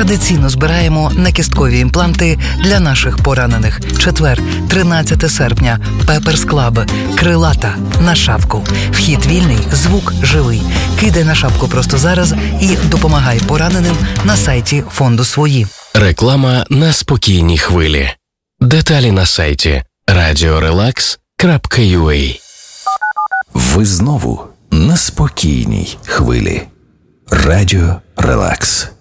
Традиційно збираємо накісткові імпланти для наших поранених. Четвер, 13 серпня. Пеперс Клаб. Крилата. На шапку. Вхід вільний, звук живий. Кидай на шапку просто зараз і допомагай пораненим на сайті фонду «Свої». Реклама на спокійній хвилі. Деталі на сайті radiorelax.ua. Ви знову на спокійній хвилі. Радіо Релакс.